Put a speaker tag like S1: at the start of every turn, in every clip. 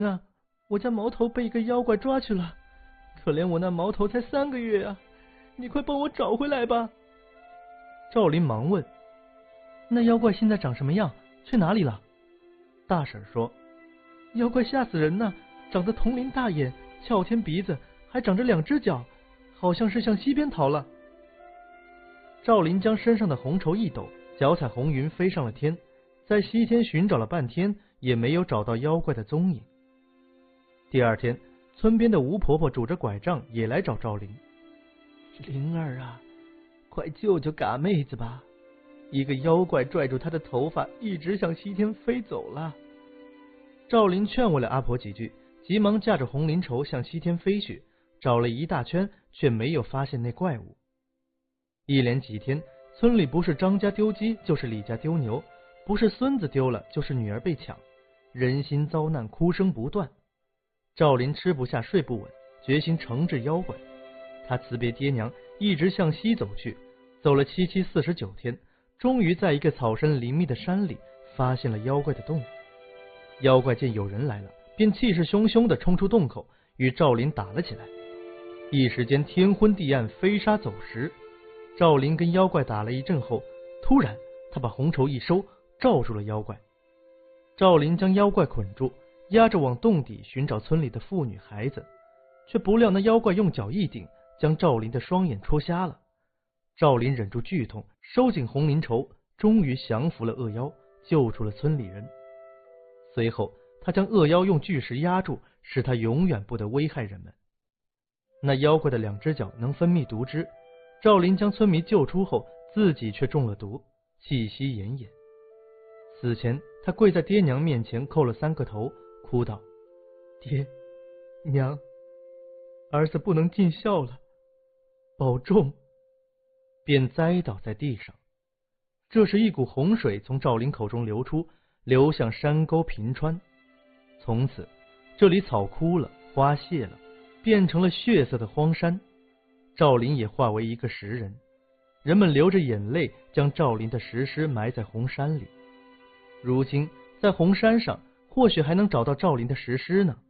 S1: 啊，我家毛头被一个妖怪抓去了，可怜我那毛头才3个月啊，你快帮我找回来吧。赵林忙问：那妖怪现在长什么样？去哪里了？大婶说：妖怪吓死人呢，长得铜铃大眼，翘天鼻子，还长着2只脚，好像是向西边逃了。赵林将身上的红绸一抖，脚踩红云飞上了天，在西天寻找了半天，也没有找到妖怪的踪影。第二天，村边的吴婆婆拄着拐杖也来找赵林。灵儿啊，快救救嘎妹子吧，一个妖怪拽住她的头发，一直向西天飞走了。赵林劝慰了阿婆几句，急忙驾着红绫绸向西天飞去，找了一大圈，却没有发现那怪物。一连几天，村里不是张家丢鸡，就是李家丢牛，不是孙子丢了，就是女儿被抢，人心遭难，哭声不断。赵林吃不下睡不稳，决心惩治妖怪。他辞别爹娘，一直向西走去，走了7七49天，终于在一个草深林密的山里发现了妖怪的洞。妖怪见有人来了，便气势汹汹地冲出洞口，与赵林打了起来。一时间天昏地暗，飞沙走石。赵林跟妖怪打了一阵后，突然他把红绸一收，罩住了妖怪。赵林将妖怪捆住，压着往洞底寻找村里的妇女孩子，却不料那妖怪用脚一顶，将赵林的双眼戳瞎了。赵林忍住剧痛，收紧红绫绸，终于降服了恶妖，救出了村里人。随后他将恶妖用巨石压住，使他永远不得危害人们。那妖怪的2只脚能分泌毒汁，赵林将村民救出后，自己却中了毒，气息奄奄。死前他跪在爹娘面前叩了3个头，哭道：爹娘，儿子不能尽孝了，保重。便栽倒在地上。这时一股洪水从赵林口中流出，流向山沟平川。从此这里草枯了，花谢了，变成了血色的荒山。赵林也化为一个石人，人们流着眼泪将赵林的石尸埋在红山里。如今在红山上或许还能找到赵林的石尸呢。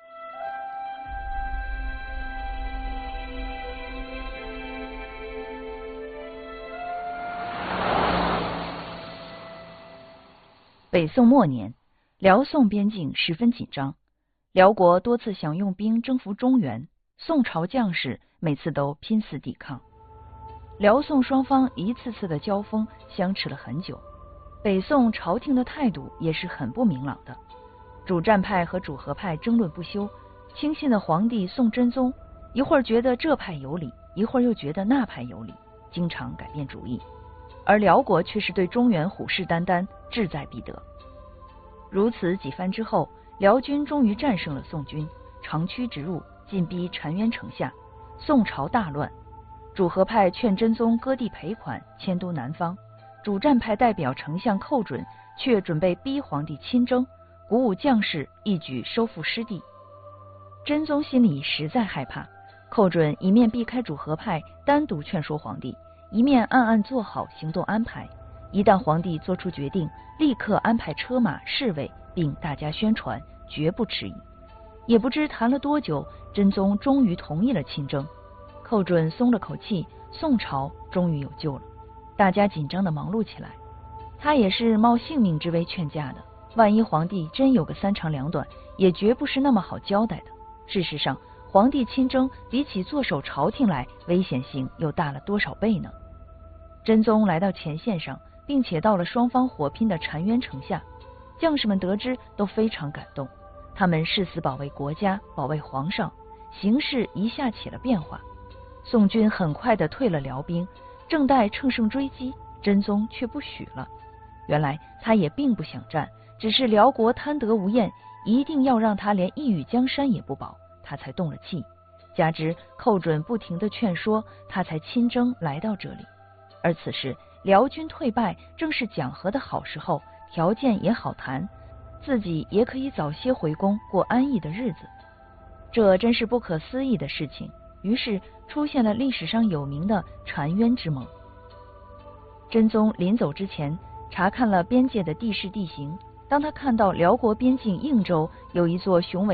S2: 北宋末年，辽宋边境十分紧张，辽国多次想用兵征服中原，宋朝将士每次都拼死抵抗。辽宋双方一次次的交锋相持了很久，北宋朝廷的态度也是很不明朗的。主战派和主和派争论不休，轻信的皇帝宋真宗一会儿觉得这派有理，一会儿又觉得那派有理，经常改变主意。而辽国却是对中原虎视眈眈，志在必得。如此几番之后，辽军终于战胜了宋军，长驱直入，进逼澶渊城下。宋朝大乱，主和派劝真宗割地赔款，迁都南方；主战派代表丞相寇准却准备逼皇帝亲征，鼓舞将士一举收复失地。真宗心里实在害怕，寇准一面避开主和派，单独劝说皇帝，一面暗暗做好行动安排，一旦皇帝做出决定，立刻安排车马侍卫，并大家宣传，绝不迟疑。也不知谈了多久，真宗终于同意了亲征。寇准松了口气，宋朝终于有救了。大家紧张地忙碌起来，他也是冒性命之危劝架的，万一皇帝真有个3长2短，也绝不是那么好交代的。事实上，皇帝亲征比起坐守朝廷来，危险性又大了多少倍呢？真宗来到前线上，并且到了双方火拼的澶渊城下，将士们得知都非常感动，他们誓死保卫国家，保卫皇上。形势一下起了变化，宋军很快地退了辽兵，正待乘胜追击，真宗却不许了。原来他也并不想战，只是辽国贪得无厌，一定要让他连一隅江山也不保，他才动了气。加之寇准不停地劝说，他才亲征来到这里。而此时辽军退败，正是讲和的好时候，条件也好谈，自己也可以早些回宫过安逸的日子。这真是不可思议的事情，于是出现了历史上有名的澶渊之盟。真宗临走之前查看了边界的地势地形，当他看到辽国边境应州有一座雄伟